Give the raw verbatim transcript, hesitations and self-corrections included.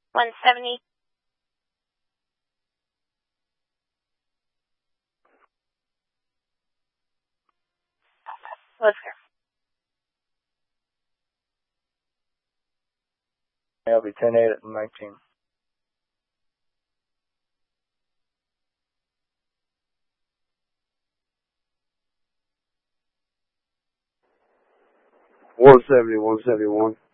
one seventy. Let's go. I'll be ten eight at nineteen. one seventy, one seventy-one.